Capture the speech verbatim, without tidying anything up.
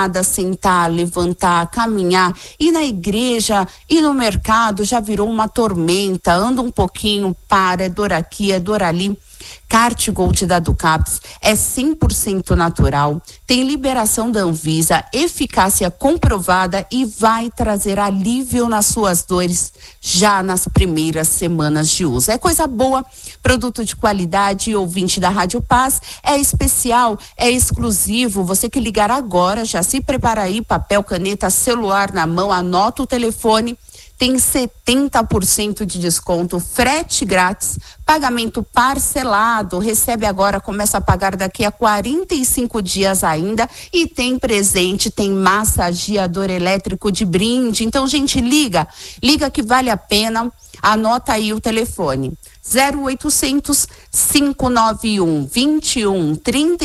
nada, sentar, levantar, caminhar, ir na igreja, ir no mercado, já virou uma tormenta, anda um pouquinho, para, é dor aqui, é dor ali. Cartgold da Ducaps é cem por cento natural, tem liberação da Anvisa, eficácia comprovada e vai trazer alívio nas suas dores já nas primeiras semanas de uso. É coisa boa, produto de qualidade, ouvinte da Rádio Paz, é especial, é exclusivo. Você que ligar agora, já se prepara aí, papel, caneta, celular na mão, anota o telefone. Tem setenta por cento de desconto, frete grátis, pagamento parcelado, recebe agora, começa a pagar daqui a quarenta e cinco dias ainda e tem presente, tem massageador elétrico de brinde. Então, gente, liga, liga que vale a pena, anota aí o telefone, zero oitocentos, cinco nove um, dois um, três